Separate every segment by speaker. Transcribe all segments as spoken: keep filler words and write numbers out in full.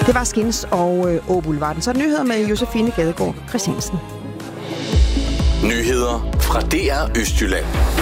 Speaker 1: Det var Skins og øh, Åboulevarden. Så nyheder med Josefine Gadegaard Christiansen.
Speaker 2: Nyheder fra D R Østjylland.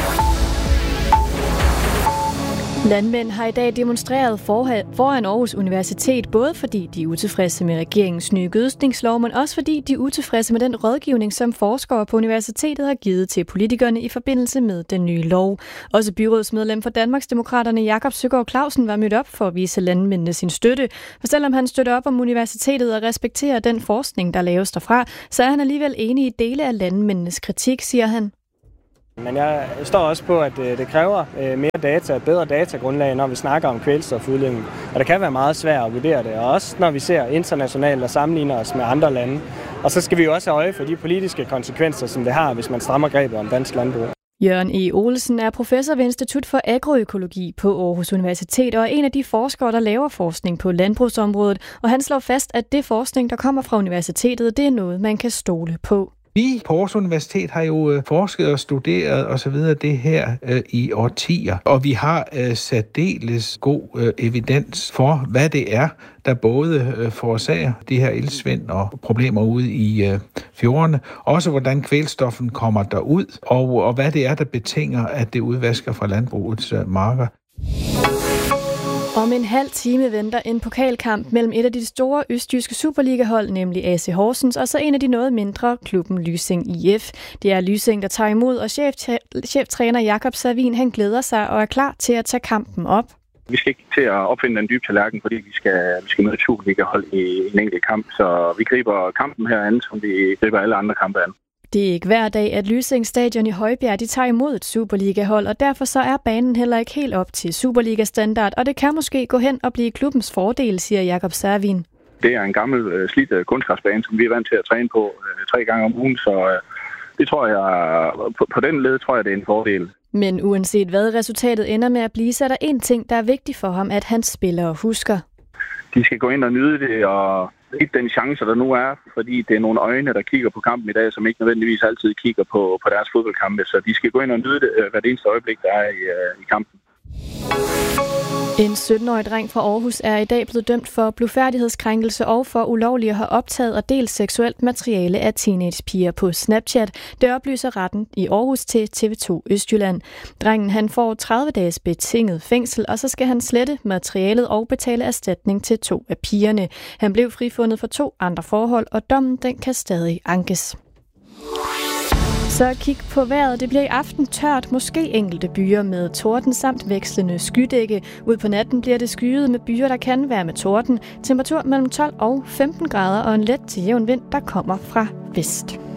Speaker 3: Landmænd har i dag demonstreret foran Aarhus Universitet, både fordi de er utilfredse med regeringens nye gødskningslov, men også fordi de er utilfredse med den rådgivning, som forskere på universitetet har givet til politikerne i forbindelse med den nye lov. Også byrådsmedlem for Danmarksdemokraterne Jakob Søgaard Clausen var mødt op for at vise landmændene sin støtte. For selvom han støtter op om universitetet og respekterer den forskning, der laves derfra, så er han alligevel enig i dele af landmændenes kritik, siger han.
Speaker 4: Men jeg står også på, at det kræver mere data, et bedre datagrundlag, når vi snakker om kvælstofudledning. Og det kan være meget svært at vurdere det, og også når vi ser internationalt og sammenligner os med andre lande. Og så skal vi jo også have øje for de politiske konsekvenser, som det har, hvis man strammer grebet om dansk landbrug.
Speaker 3: Jørgen E. Olsen er professor ved Institut for Agroøkologi på Aarhus Universitet og er en af de forskere, der laver forskning på landbrugsområdet. Og han slår fast, at det forskning, der kommer fra universitetet, det er noget, man kan stole på.
Speaker 5: Vi på Aarhus Universitet har jo forsket og studeret og så videre det her øh, i årtier, og vi har øh, særdeles god øh, evidens for, hvad det er, der både øh, forårsager de her iltsvind og problemer ude i øh, fjordene, også hvordan kvælstoffen kommer derud, og, og hvad det er, der betinger, at det udvasker fra landbrugets øh, marker.
Speaker 3: Om en halv time venter en pokalkamp mellem et af de store østjyske Superliga-hold, nemlig A C Horsens, og så en af de noget mindre, klubben Lysing I F. Det er Lysing, der tager imod, og chef, cheftræner Jakob Savin, han glæder sig og er klar til at tage kampen op.
Speaker 6: Vi skal ikke til at opfinde en dyb tallerken, fordi vi skal, vi skal møde et Superliga-hold i en enkelt kamp, så vi griber kampen herinde, som vi griber alle andre kampe an.
Speaker 3: Det er ikke hver dag, at Lysing Stadion i Højbjerg de tager imod et Superliga-hold, og derfor så er banen heller ikke helt op til Superliga-standard, og det kan måske gå hen og blive klubbens fordel, siger Jakob Savin.
Speaker 6: Det er en gammel slidt kunstgræsbane, som vi er vant til at træne på øh, tre gange om ugen, så øh, det tror jeg, på, på den led tror jeg, det er en fordel.
Speaker 3: Men uanset hvad resultatet ender med at blive, så er der en ting, der er vigtig for ham, at hans spillere husker.
Speaker 6: De skal gå ind og nyde det, og ikke den chance, der nu er, fordi det er nogle øjne, der kigger på kampen i dag, som ikke nødvendigvis altid kigger på, på deres fodboldkampe. Så de skal gå ind og nyde det hvert eneste øjeblik, der er i, uh, i kampen.
Speaker 3: En sytten-årig dreng fra Aarhus er i dag blevet dømt for blufærdighedskrænkelse og for ulovligt at have optaget og delt seksuelt materiale af teenagepiger på Snapchat. Det oplyser retten i Aarhus til T V to Østjylland. Drengen han får tredive dages betinget fængsel, og så skal han slette materialet og betale erstatning til to af pigerne. Han blev frifundet for to andre forhold, og dommen den kan stadig ankes. Så kig på vejret. Det bliver i aften tørt, måske enkelte byer med torden samt vekslende skydække. Ud på natten bliver det skyet med byer, der kan være med torden. Temperatur mellem tolv og femten grader og en let til jævn vind, der kommer fra vest.